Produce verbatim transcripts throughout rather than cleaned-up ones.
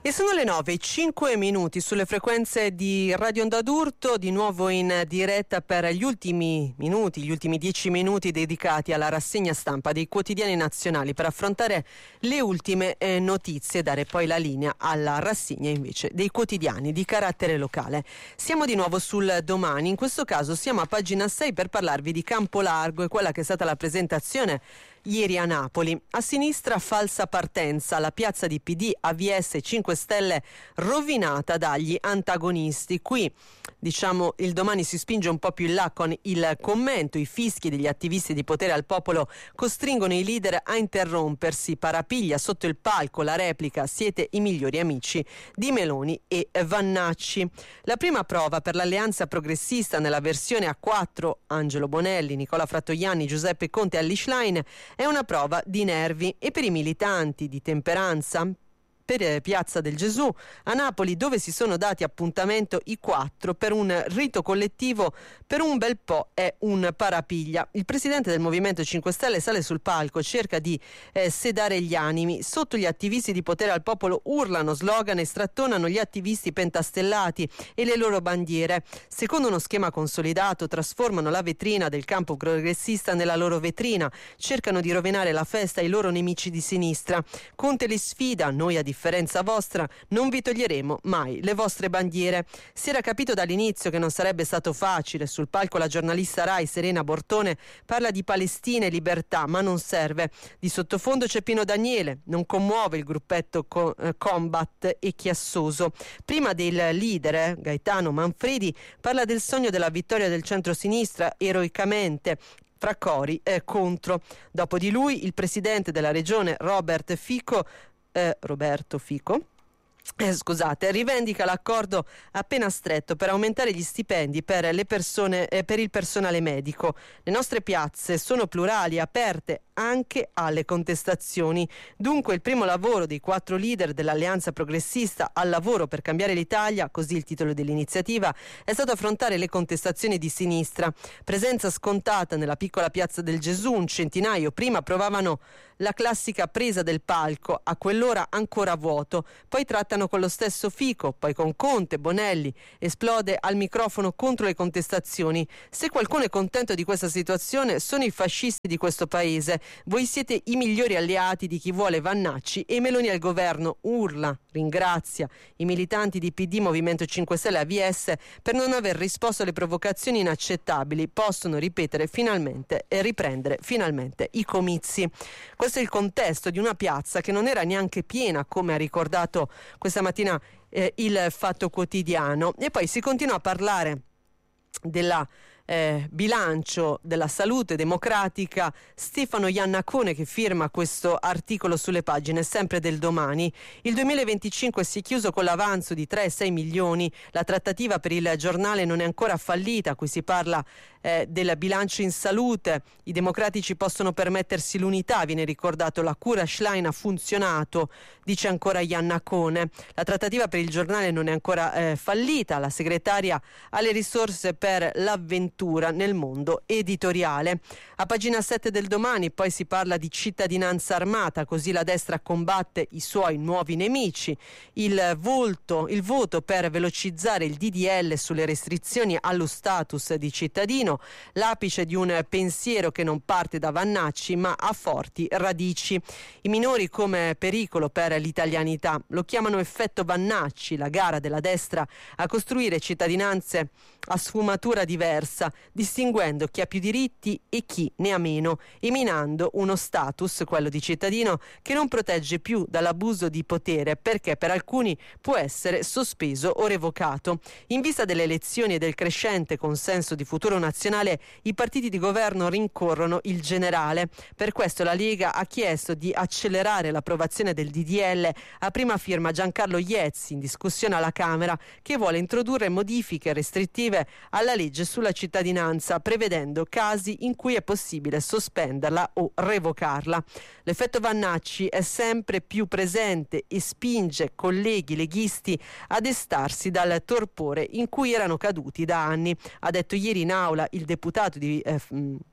E sono le nove e cinque minuti sulle frequenze di Radio Onda d'Urto, di nuovo in diretta per gli ultimi minuti, gli ultimi dieci minuti dedicati alla rassegna stampa dei quotidiani nazionali per affrontare le ultime eh, notizie e dare poi la linea alla rassegna invece dei quotidiani di carattere locale. Siamo di nuovo sul Domani, in questo caso siamo a pagina sei per parlarvi di Campo Largo e quella che è stata la presentazione ieri a Napoli. A sinistra falsa partenza, la piazza di P D, A V S e cinque Stelle rovinata dagli antagonisti. Qui diciamo il Domani si spinge un po' più in là con il commento: i fischi degli attivisti di Potere al Popolo costringono i leader a interrompersi, parapiglia sotto il palco la replica: siete i migliori amici di Meloni e Vannacci. La prima prova per l'alleanza progressista nella versione a quattro, Angelo Bonelli, Nicola Frattoianni, Giuseppe Conte e Elly Schlein, è una prova di nervi, e per i militanti di temperanza per Piazza del Gesù a Napoli, dove si sono dati appuntamento i quattro per un rito collettivo, per un bel po' è un parapiglia. Il presidente del Movimento cinque Stelle sale sul palco, cerca di eh, sedare gli animi. Sotto gli attivisti di Potere al Popolo urlano slogan e strattonano gli attivisti pentastellati e le loro bandiere. Secondo uno schema consolidato trasformano la vetrina del campo progressista nella loro vetrina, cercano di rovinare la festa ai loro nemici di sinistra. Conte li sfida: noi a differenza vostra non vi toglieremo mai le vostre bandiere. Si era capito dall'inizio che non sarebbe stato facile. Sul palco la giornalista Rai Serena Bortone parla di Palestina e libertà, ma non serve. Di sottofondo c'è Pino Daniele, non commuove il gruppetto co- eh, Combat e Chiassoso. Prima del leader eh, Gaetano Manfredi parla del sogno della vittoria del centro-sinistra eroicamente, fra cori eh, contro. Dopo di lui il presidente della regione Robert Fico Eh, Roberto Fico Eh, scusate, rivendica l'accordo appena stretto per aumentare gli stipendi per le persone, eh, per il personale medico. Le nostre piazze sono plurali, aperte anche alle contestazioni. Dunque il primo lavoro dei quattro leader dell'Alleanza Progressista al lavoro per cambiare l'Italia, così il titolo dell'iniziativa, è stato affrontare le contestazioni di sinistra. Presenza scontata nella piccola Piazza del Gesù, un centinaio prima provavano la classica presa del palco, a quell'ora ancora vuoto, poi trattano con lo stesso Fico, poi con Conte, Bonelli, esplode al microfono contro le contestazioni. Se qualcuno è contento di questa situazione sono i fascisti di questo paese. Voi siete i migliori alleati di chi vuole Vannacci e Meloni al governo. Urla, ringrazia i militanti di P D, Movimento cinque Stelle e A V S per non aver risposto alle provocazioni inaccettabili. Possono ripetere finalmente e riprendere finalmente i comizi. Questo è il contesto di una piazza che non era neanche piena, come ha ricordato questa mattina eh, il Fatto Quotidiano. E poi si continua a parlare della Eh, bilancio della salute democratica. Stefano Iannacone che firma questo articolo sulle pagine sempre del Domani. Il duemilaventicinque si è chiuso con l'avanzo di tre a sei milioni. La trattativa per il giornale non è ancora fallita. Qui si parla eh, del bilancio in salute. I democratici possono permettersi l'unità, viene ricordato. La cura Schlein ha funzionato, dice ancora Iannacone. La trattativa per il giornale non è ancora eh, fallita. La segretaria ha le risorse per l'avventura nel mondo editoriale. A pagina sette del Domani poi si parla di cittadinanza armata, così la destra combatte i suoi nuovi nemici. Il, volto, il voto per velocizzare il D D L sulle restrizioni allo status di cittadino, l'apice di un pensiero che non parte da Vannacci ma ha forti radici. I minori come pericolo per l'italianità, lo chiamano effetto Vannacci, la gara della destra a costruire cittadinanze a sfumatura diversa, distinguendo chi ha più diritti e chi ne ha meno, e minando uno status, quello di cittadino, che non protegge più dall'abuso di potere, perché per alcuni può essere sospeso o revocato. In vista delle elezioni e del crescente consenso di Futuro Nazionale, i partiti di governo rincorrono il generale. Per questo la Lega ha chiesto di accelerare l'approvazione del D D L a prima firma Giancarlo Iezzi, in discussione alla Camera, che vuole introdurre modifiche restrittive alla legge sulla cittadinanza, prevedendo casi in cui è possibile sospenderla o revocarla. L'effetto Vannacci è sempre più presente e spinge colleghi leghisti a destarsi dal torpore in cui erano caduti da anni, ha detto ieri in aula il deputato di eh,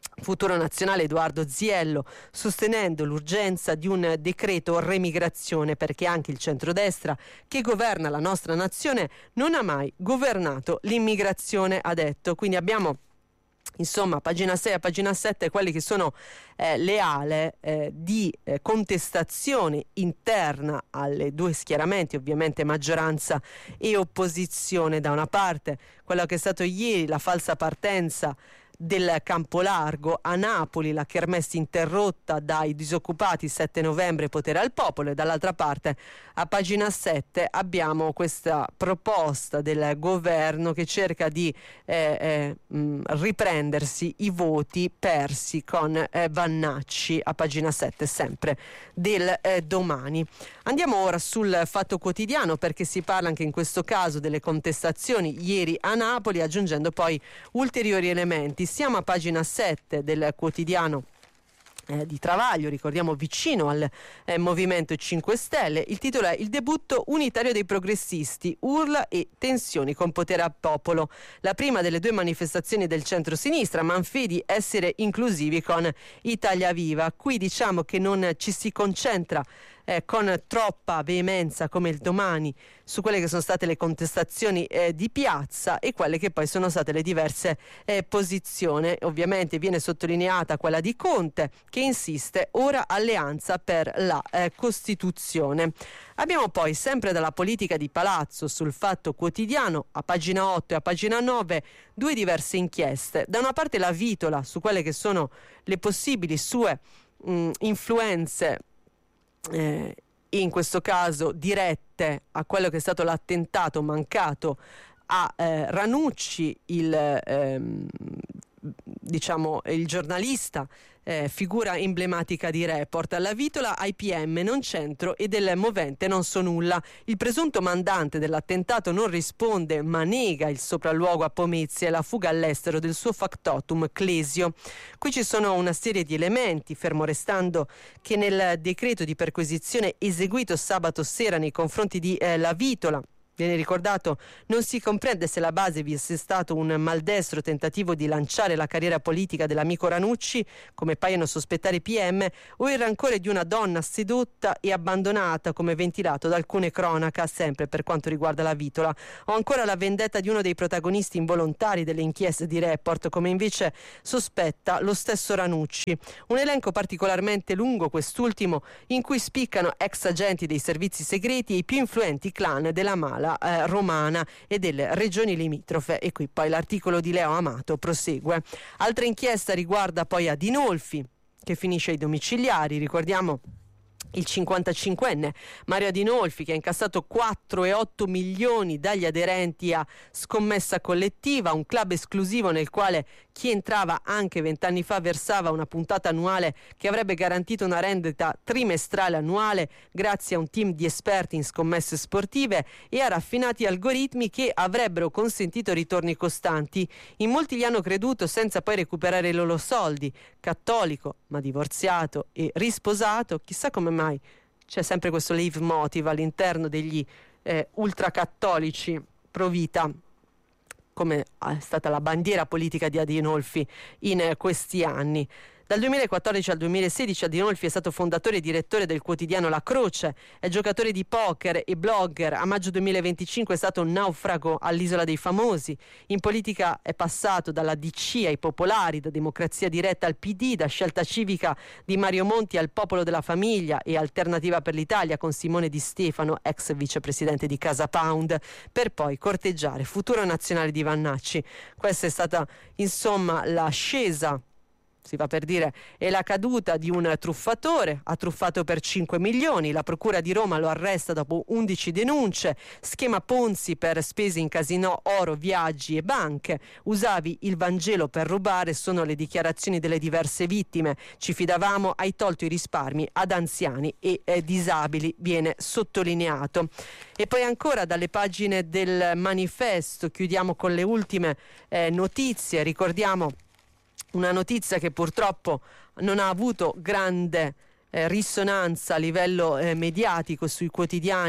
Futuro Nazionale Edoardo Ziello, sostenendo l'urgenza di un decreto remigrazione, perché anche il centrodestra che governa la nostra nazione non ha mai governato l'immigrazione, ha detto. Quindi abbiamo insomma pagina sei a pagina sette quelli che sono eh, le ale eh, di eh, contestazione interna alle due schieramenti, ovviamente maggioranza e opposizione. Da una parte quello che è stato ieri la falsa partenza del Campo Largo a Napoli, la kermesse interrotta dai disoccupati, sette novembre, potere al popolo, e dall'altra parte a pagina sette abbiamo questa proposta del governo che cerca di eh, eh, mh, riprendersi i voti persi con eh, Vannacci, a pagina sette sempre del eh, Domani. Andiamo ora sul Fatto Quotidiano, perché si parla anche in questo caso delle contestazioni ieri a Napoli, aggiungendo poi ulteriori elementi. Siamo a pagina sette del quotidiano eh, di Travaglio, ricordiamo vicino al eh, Movimento cinque Stelle. Il titolo è: il debutto unitario dei progressisti, urla e tensioni con potere al popolo. La prima delle due manifestazioni del centro-sinistra, Manfredi, essere inclusivi con Italia Viva. Qui diciamo che non ci si concentra Eh, con troppa veemenza come il Domani su quelle che sono state le contestazioni eh, di piazza e quelle che poi sono state le diverse eh, posizioni. Ovviamente viene sottolineata quella di Conte, che insiste ora alleanza per la eh, Costituzione. Abbiamo poi sempre dalla politica di palazzo sul Fatto Quotidiano, a pagina otto e a pagina nove, due diverse inchieste. Da una parte la Vitola su quelle che sono le possibili sue mh, influenze Eh, in questo caso dirette a quello che è stato l'attentato mancato a eh, Ranucci, il ehm, diciamo il giornalista, eh, figura emblematica di Report. Alla Vitola ai P M non c'entro e del movente non so nulla. Il presunto mandante dell'attentato non risponde ma nega il sopralluogo a Pomezia e la fuga all'estero del suo factotum Clesio. Qui ci sono una serie di elementi, fermo restando che nel decreto di perquisizione eseguito sabato sera nei confronti di eh, La Vitola, viene ricordato, non si comprende se la base vi sia stato un maldestro tentativo di lanciare la carriera politica dell'amico Ranucci, come paiono sospettare i P M, o il rancore di una donna sedotta e abbandonata, come ventilato da alcune cronache, sempre per quanto riguarda La Vitola, o ancora la vendetta di uno dei protagonisti involontari delle inchieste di Report, come invece sospetta lo stesso Ranucci. Un elenco particolarmente lungo, quest'ultimo, in cui spiccano ex agenti dei servizi segreti e i più influenti clan della mala Eh, romana e delle regioni limitrofe. E qui poi l'articolo di Leo Amato prosegue. Altra inchiesta riguarda poi Adinolfi, che finisce ai domiciliari. Ricordiamo il cinquantacinquenne Mario Adinolfi, che ha incassato quattro virgola otto milioni dagli aderenti a Scommessa Collettiva, un club esclusivo nel quale chi entrava anche vent'anni fa versava una puntata annuale che avrebbe garantito una rendita trimestrale annuale grazie a un team di esperti in scommesse sportive e a raffinati algoritmi che avrebbero consentito ritorni costanti. In molti gli hanno creduto senza poi recuperare i loro soldi. Cattolico, ma divorziato e risposato, chissà come mai c'è sempre questo leitmotiv all'interno degli eh, ultracattolici pro vita, come è stata la bandiera politica di Adinolfi in eh, questi anni. Dal duemilaquattordici al duemilasedici Adinolfi è stato fondatore e direttore del quotidiano La Croce, è giocatore di poker e blogger. A maggio duemilaventicinque è stato un naufrago all'Isola dei Famosi. In politica è passato dalla D C ai Popolari, da Democrazia Diretta al P D, da Scelta Civica di Mario Monti al Popolo della Famiglia e Alternativa per l'Italia con Simone Di Stefano, ex vicepresidente di Casa Pound, per poi corteggiare Futuro Nazionale di Vannacci. Questa è stata insomma l'ascesa, si va per dire, è la caduta di un truffatore. Ha truffato per cinque milioni, la procura di Roma lo arresta dopo undici denunce. Schema Ponzi per spese in casinò, oro, viaggi e banche. Usavi il Vangelo per rubare, sono le dichiarazioni delle diverse vittime. Ci fidavamo, hai tolto i risparmi ad anziani e eh, disabili, viene sottolineato. E poi ancora dalle pagine del Manifesto chiudiamo con le ultime eh, notizie. Ricordiamo una notizia che purtroppo non ha avuto grande eh, risonanza a livello eh, mediatico sui quotidiani,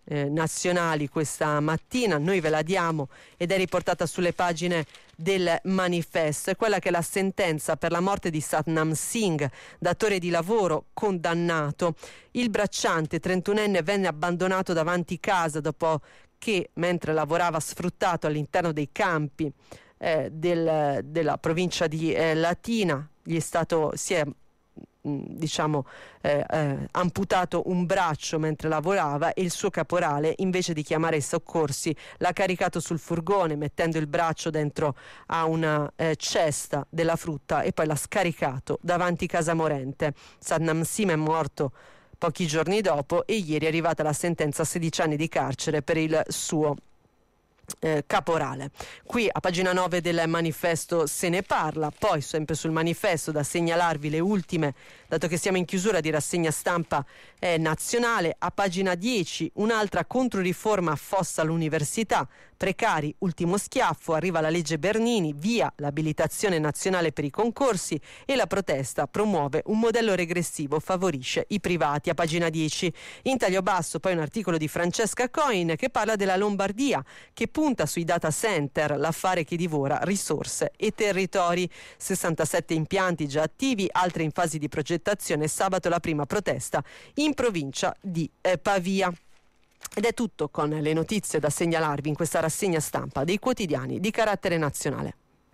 eh, nazionali questa mattina, noi ve la diamo ed è riportata sulle pagine del Manifesto. È quella che è la sentenza per la morte di Satnam Singh, datore di lavoro condannato. Il bracciante trentunenne venne abbandonato davanti casa dopo che, mentre lavorava sfruttato all'interno dei campi eh, del, della provincia di eh, Latina, gli è stato, si è diciamo eh, eh, amputato un braccio mentre lavorava e il suo caporale, invece di chiamare i soccorsi, l'ha caricato sul furgone mettendo il braccio dentro a una eh, cesta della frutta e poi l'ha scaricato davanti casa morente. Satnam Singh è morto pochi giorni dopo e ieri è arrivata la sentenza a sedici anni di carcere per il suo Eh, caporale. Qui a pagina nove del Manifesto se ne parla. Poi sempre sul Manifesto da segnalarvi le ultime, dato che siamo in chiusura di rassegna stampa eh, nazionale. A pagina dieci un'altra controriforma affossa l'università, precari ultimo schiaffo, arriva la legge Bernini, via l'abilitazione nazionale per i concorsi e la protesta promuove un modello regressivo, favorisce i privati. A pagina dieci in taglio basso poi un articolo di Francesca Coin che parla della Lombardia, che punta sui data center, l'affare che divora risorse e territori. sessantasette impianti già attivi, altri in fase di progettazione. Sabato la prima protesta in provincia di eh, Pavia. Ed è tutto con le notizie da segnalarvi in questa rassegna stampa dei quotidiani di carattere nazionale.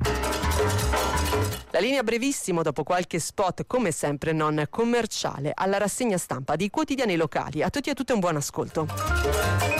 La linea brevissimo dopo qualche spot, come sempre non commerciale, alla rassegna stampa dei quotidiani locali. A tutti e a tutte un buon ascolto.